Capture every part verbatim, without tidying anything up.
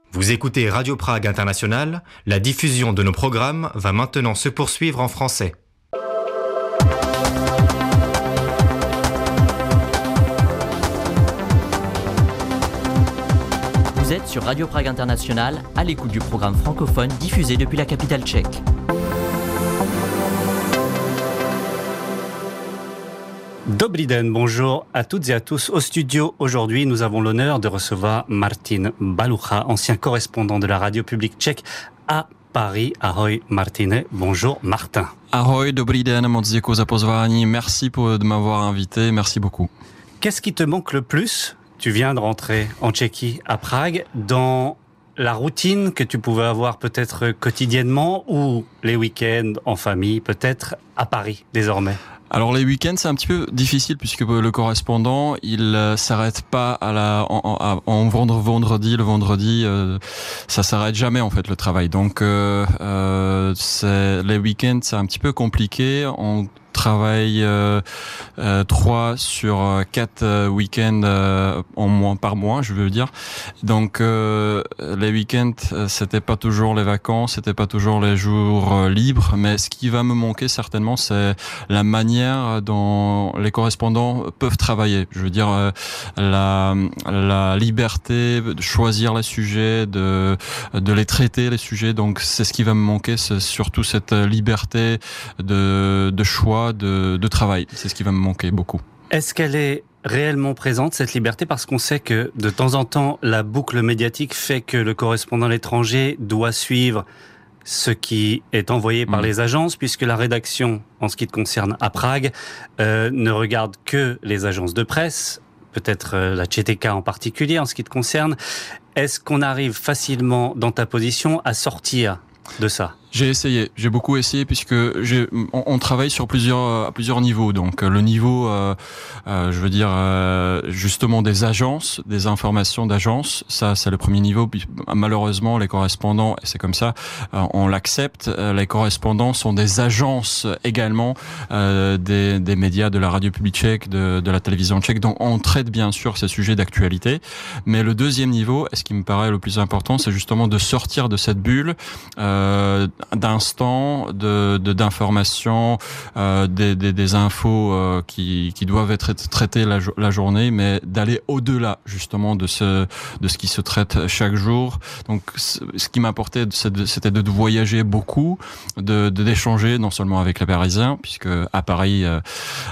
Vous écoutez Radio Prague International, la diffusion de nos programmes va maintenant se poursuivre en français. Vous êtes sur Radio Prague International, à l'écoute du programme francophone diffusé depuis la capitale tchèque. Dobrý den, bonjour à toutes et à tous. Au studio, aujourd'hui, nous avons l'honneur de recevoir Martin Balucha, ancien correspondant de la radio publique tchèque à Paris. Ahoj, Martine. Bonjour, Martin. Ahoj, dobrý den, moc děkuji za pozvání. Merci pour, de m'avoir invité, merci beaucoup. Qu'est-ce qui te manque le plus? Tu viens de rentrer en Tchéquie, à Prague, dans la routine que tu pouvais avoir peut-être quotidiennement ou les week-ends en famille, peut-être à Paris désormais? Alors les week-ends c'est un petit peu difficile puisque le correspondant il euh, s'arrête pas à la en, en, en vendredi le vendredi euh, ça s'arrête jamais en fait le travail donc euh, euh, c'est les week-ends c'est un petit peu compliqué. On travaille euh, euh, trois sur quatre euh, week-ends euh, en mois par mois, je veux dire. Donc euh, les week-ends, c'était pas toujours les vacances, c'était pas toujours les jours euh, libres, mais ce qui va me manquer certainement, c'est la manière dont les correspondants peuvent travailler. Je veux dire euh, la la liberté de choisir les sujets, de de les traiter les sujets. Donc c'est ce qui va me manquer, c'est surtout cette liberté de de choix. De, de travail. C'est ce qui va me manquer beaucoup. Est-ce qu'elle est réellement présente, cette liberté? Parce qu'on sait que de temps en temps, la boucle médiatique fait que le correspondant à l'étranger doit suivre ce qui est envoyé par mmh. les agences, puisque la rédaction, en ce qui te concerne à Prague, euh, ne regarde que les agences de presse, peut-être euh, la Č T K en particulier, en ce qui te concerne. Est-ce qu'on arrive facilement, dans ta position, à sortir de ça? J'ai essayé, j'ai beaucoup essayé puisque j'ai, on, on travaille sur plusieurs à plusieurs niveaux. Donc le niveau, euh, euh, je veux dire euh, justement des agences, des informations d'agences, ça c'est le premier niveau. Puis, malheureusement, les correspondants, et c'est comme ça, euh, on l'accepte. Euh, les correspondants sont des agences également euh, des, des médias, de la radio publique tchèque, de, de la télévision tchèque. Donc on traite bien sûr ces sujets d'actualité. Mais le deuxième niveau, et ce qui me paraît le plus important, c'est justement de sortir de cette bulle. Euh, d'instants, de, de d'informations, euh, des, des, des infos euh, qui, qui doivent être traitées la, la journée, mais d'aller au-delà justement de ce de ce qui se traite chaque jour. Donc, ce qui m'apportait, c'était de voyager beaucoup, de, de d'échanger non seulement avec les Parisiens, puisque à Paris, euh,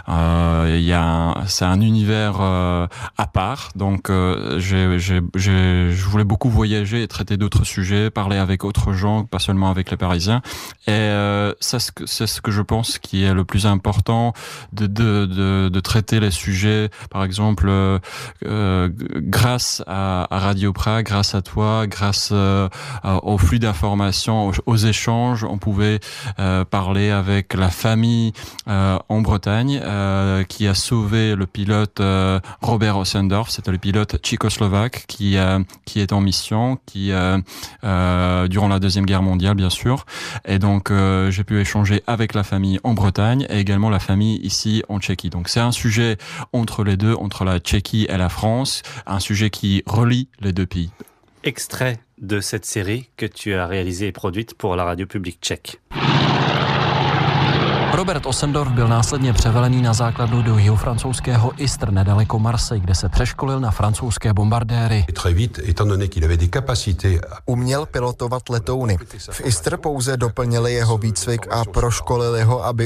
euh, il y a un, c'est un univers euh, à part. Donc, euh, j'ai, j'ai, j'ai, je voulais beaucoup voyager et traiter d'autres sujets, parler avec autres gens, pas seulement avec les Parisiens. Et euh, ça, c'est ce que je pense qui est le plus important, de, de, de, de traiter les sujets, par exemple, euh, euh, grâce à, à Radio Prague, grâce à toi, grâce euh, au flux d'informations, aux, aux échanges, on pouvait euh, parler avec la famille euh, en Bretagne euh, qui a sauvé le pilote euh, Robert Ossendorf, c'était le pilote tchécoslovaque qui, euh, qui est en mission, qui euh, euh, durant la Deuxième Guerre mondiale, bien sûr. Et donc, euh, j'ai pu échanger avec la famille en Bretagne et également la famille ici en Tchéquie. Donc, c'est un sujet entre les deux, entre la Tchéquie et la France, un sujet qui relie les deux pays. Extrait de cette série que tu as réalisée et produite pour la radio publique tchèque. Robert Ossendorf byl následně převelený na základnu do jihofrancouzského Istres nedaleko Marseille, kde se přeškolil na francouzské bombardéry. Uměl pilotovat letouny. V Istres pouze doplnili jeho výcvik a proškolili ho, aby